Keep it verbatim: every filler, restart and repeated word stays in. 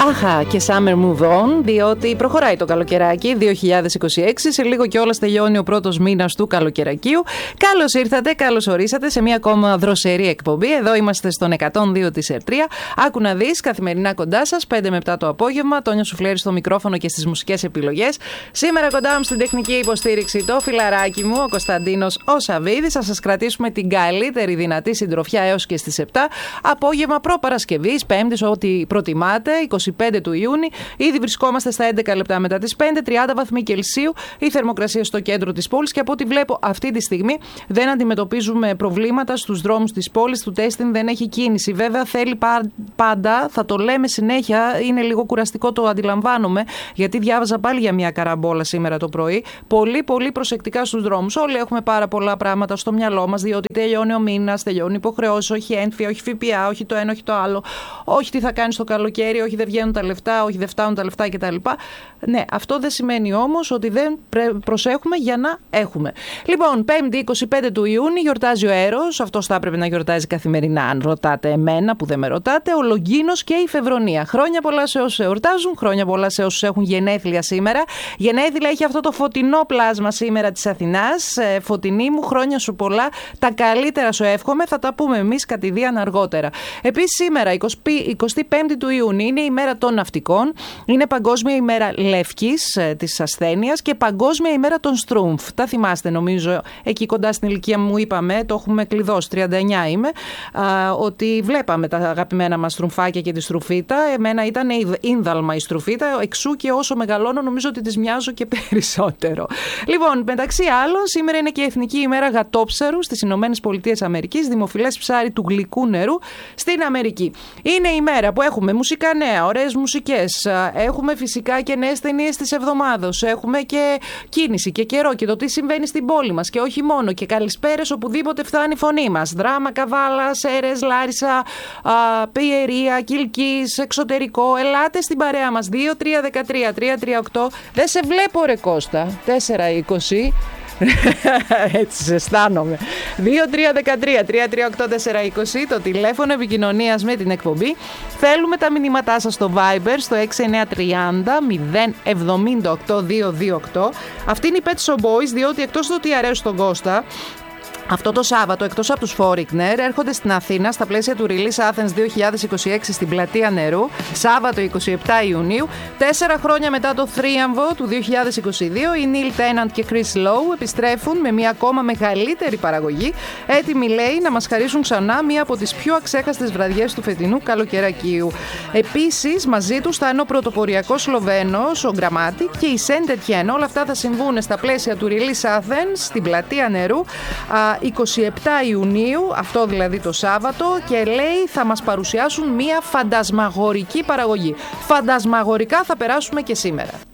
Άχα και Summer Move On, διότι προχωράει το καλοκαιράκι δύο χιλιάδες είκοσι έξι. Σε λίγο κιόλας τελειώνει ο πρώτος μήνας του καλοκαιρακίου. Καλώς ήρθατε, καλώς ορίσατε σε μια ακόμα δροσερή εκπομπή. Εδώ είμαστε στον εκατόν δύο της Ερτρία. Άκου να δεις, καθημερινά κοντά σας, πέντε με επτά το απόγευμα. Τόνια Σουφλέρη στο μικρόφωνο και στις μουσικές επιλογές. Σήμερα κοντά μου στην τεχνική υποστήριξη το φιλαράκι μου, ο Κωνσταντίνος ο Σαββίδης. Θα σας κρατήσουμε την καλύτερη δυνατή συντροφιά έως και στις επτά. Απόγευμα προπαρασκευής, Πέμπτης, ό,τι προτιμάτε, είκοσι πέντε του Ιούνιου. Ήδη βρισκόμαστε στα έντεκα λεπτά μετά τις πέντε, τριάντα βαθμοί Κελσίου η θερμοκρασία στο κέντρο της πόλης και από ό,τι βλέπω αυτή τη στιγμή δεν αντιμετωπίζουμε προβλήματα στους δρόμους της πόλης. Του τέστην δεν έχει κίνηση. Βέβαια θέλει πάντα, θα το λέμε συνέχεια, είναι λίγο κουραστικό, το αντιλαμβάνομαι, γιατί διάβαζα πάλι για μια καραμπόλα σήμερα το πρωί. Πολύ, πολύ προσεκτικά στους δρόμους. Όλοι έχουμε πάρα πολλά πράγματα στο μυαλό μας, διότι τελειώνει ο μήνας, τελειώνει υποχρεώσεις, όχι ένφια, όχι ΦΠΑ, όχι το ένα, όχι το άλλο, όχι τι θα κάνει το καλοκαίρι, όχι δεν βγαίνουν τα λεφτά, όχι δεν φτάνουν τα λεφτά κτλ. Ναι, αυτό δεν σημαίνει όμως ότι δεν προσέχουμε για να έχουμε. Λοιπόν, Πέμπτη είκοσι πέντε του Ιούνιου γιορτάζει ο Έρος. Αυτός θα έπρεπε να γιορτάζει καθημερινά, αν ρωτάτε εμένα που δεν με ρωτάτε. Ο Λογγίνος και η Φεβρονία. Χρόνια πολλά σε όσους εορτάζουν, χρόνια πολλά σε όσους έχουν γενέθλια σήμερα. Γενέθλια έχει αυτό το φωτεινό πλάσμα σήμερα της Αθηνάς. Ε, φωτεινή μου, χρόνια σου πολλά. Τα καλύτερα σου εύχομαι. Θα τα πούμε εμείς κατηδίαν αργότερα. Επίσης, σήμερα, εικοστή πέμπτη του Ιουνίου, είναι η μέρα των ναυτικών. Είναι Παγκόσμια ημέρα Λευκής ε, της ασθένειας και Παγκόσμια ημέρα των Στρούμφ. Τα θυμάστε, νομίζω, εκεί κοντά στην ηλικία μου είπαμε, το έχουμε κλειδώσει, τριάντα εννιά είμαι, α, ότι βλέπαμε τα αγαπημένα μας στρουφάκια και τη στρουφίτα. Εμένα ήταν ίνδαλμα η στρουφίτα, εξού και όσο μεγαλώνω νομίζω ότι τις μοιάζω και περισσότερο. Λοιπόν, μεταξύ άλλων, σήμερα είναι και η Εθνική ημέρα γατόψαρου στις Ηνωμένες Πολιτείες Αμερικής, δημοφιλές ψάρι του γλυκού νερού στην Αμερική. Είναι η μέρα που έχουμε μουσικά νέα, ωραίες μουσικές, έχουμε φυσικά και νέες ταινίες της εβδομάδος, έχουμε και κίνηση και καιρό και το τι συμβαίνει στην πόλη μας και όχι μόνο, και καλησπέρες οπουδήποτε φτάνει η φωνή μας. Δράμα, Καβάλα, Σέρες, Λάρισα, Πιερία, Κιλκής, εξωτερικό. Ελάτε στην παρέα μας. δύο τρία ένα τρία τρία τρία οκτώ. Δεν σε βλέπω ρε Κώστα. τέσσερα είκοσι. Έτσι σε αισθάνομαι. δύο τρία ένα τρία τρία τρία οκτώ τέσσερα είκοσι το τηλέφωνο επικοινωνίας με την εκπομπή. Θέλουμε τα μηνύματά σας στο Viber στο έξι εννιά τρία μηδέν μηδέν εβδομήντα οκτώ δύο δύο οκτώ. Αυτή είναι η Pet Shop Boys, διότι εκτός του ότι αρέσει τον Κώστα, αυτό το Σάββατο, εκτός από τους Foreigner, έρχονται στην Αθήνα στα πλαίσια του Release Athens δύο χιλιάδες είκοσι έξι στην Πλατεία Νερού, Σάββατο είκοσι επτά Ιουνίου. Τέσσερα χρόνια μετά το θρίαμβο του δύο χιλιάδες είκοσι δύο, οι Neil Tennant και Chris Lowe επιστρέφουν με μια ακόμα μεγαλύτερη παραγωγή, έτοιμοι λέει να μας χαρίσουν ξανά μία από τις πιο αξέχαστες βραδιές του φετινού καλοκαιρακίου. Επίσης, μαζί τους θα είναι ο πρωτοποριακός Σλοβαίνος, ο Γκραμάτι και η Saint Etienne. Όλα αυτά θα συμβούν στα πλαίσια του Release Athens στην Πλατεία Νερού είκοσι επτά Ιουνίου, αυτό δηλαδή το Σάββατο, και λέει θα μας παρουσιάσουν μία φαντασμαγορική παραγωγή. Φαντασμαγορικά θα περάσουμε και σήμερα.